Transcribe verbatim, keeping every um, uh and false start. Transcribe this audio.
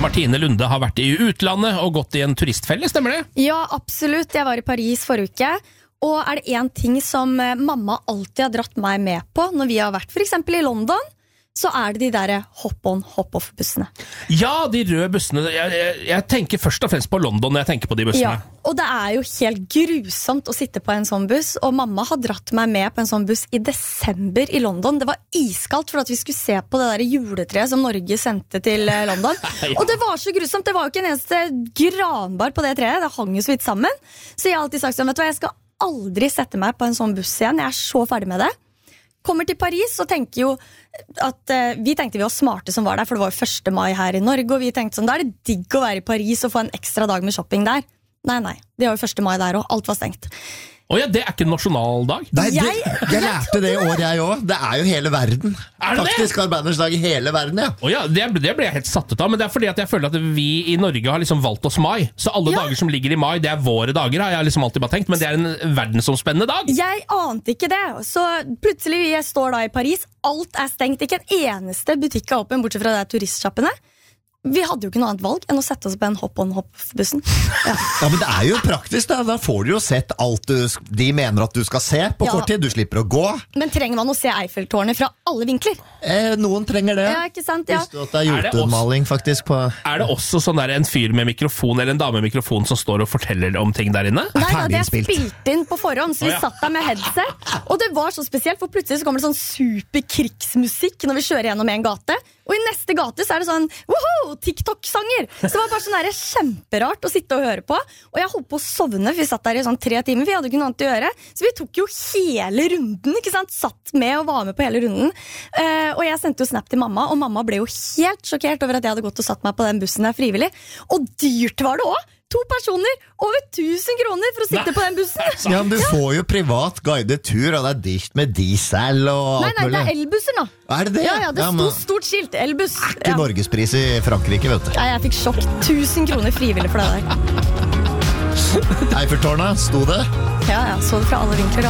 Martine Lunde har vært i utlandet og gått i en turistfelle, stemmer det? Ja, absolutt. Jeg var i Paris forrige uke. Og er det en ting som mamma alltid har dratt meg med på når vi har vært for eksempel i London, så er det de der hop-on, hop-off-bussene. Ja, de røde bussene. Jeg, jeg, jeg tenker først og fremst på London når jeg tenker på de bussene. Ja, og det er jo helt grusomt å sitte på en sånn buss, og mamma har dratt meg med på en sånn buss i desember i London. Det var iskaldt for at vi skulle se på det der juletreet som Norge sendte til London. Ja. Og det var så grusomt, det var jo ikke en eneste granbar på det treet, det hang jo så vidt sammen. Så jeg har alltid sagt sånn, vet du hva, jeg skal aldri sette meg på en sånn buss igjen, jeg er så ferdig med det. Kommer til Paris og tenker jo at uh, vi tenkte vi var smarte som var der, for det var jo første mai her i Norge, og vi tenkte sånn, da er det digg å være i Paris og få en ekstra dag med shopping der. Nei, nei, det var jo første mai der, og alt var stengt. Å ja, det er ikke nasjonaldag? Nei, det, Jeg- jeg lærte det i år, jeg også. Det er jo hele verden. Er det det? Faktisk Arbeiders dag i hele verden, ja. Å ja, det, det ble jeg helt satt ut av, men det er fordi at jeg føler at vi i Norge har liksom valgt oss mai. Så alle Ja. dager som ligger i mai, det er våre dager, har jeg liksom alltid bare tenkt, men det er en verdensomspennende dag. Jeg ante ikke det, så plutselig jeg står da i Paris, alt er stengt, ikke en eneste butikk er åpen, bortsett fra det turistsjappene. Vi hadde jo ikke noe annet valg enn å sette oss på en hop-on-hop-bussen. Ja. Ja, men det er jo praktisk da. Da får du jo sett alt du, de mener at du skal se på Ja. kort tid. Du slipper å gå. Men trenger man å se Eiffeltårnet fra alle vinkler? Eh, noen trenger det. Ja, ikke sant? Ja. Visste du at det er Er det oss? jordmaling faktisk på... Er det også sånn der en fyr med mikrofon eller en dame med mikrofon som står og forteller om ting der inne? Nei, da, ferdig det er innspilt. spilt inn på forhånd, så vi Å, ja. satt der med headset. Og det var så spesielt, for plutselig så kommer det sånn super krigsmusikk når vi kjører gjennom en gate. Og i neste gate så er det sånn woho, TikTok-sanger. Så det var bare sånn der kjemperart å sitte og høre på. Og jeg holdt på å sovne, for vi satt der i sånn tre timer, for vi hadde ikke noe annet å gjøre. Så vi tok jo hele runden, ikke sant? Satt med og var med på hele runden. Eh, og jeg sendte jo snap til mamma, og mamma ble jo helt sjokkert over at jeg hadde gått og satt meg på den bussen der frivillig. Og dyrt var det også. To personer, over tusen kroner for å sitte Nei. på den bussen. Ja, men du får jo privat guidet tur, og det er dyrt med diesel og Nei, alt nei, det mulig. er elbusser nå. Er det det? Ja, ja, det sto men stort skilt. Elbuss. ikke Ja. Norgespris i Frankrike, vet du. Ja, jeg fikk sjokk. tusen kroner frivillig for det der. Eiffeltårnet, sto det? Ja, ja, så det fra alle vinkler.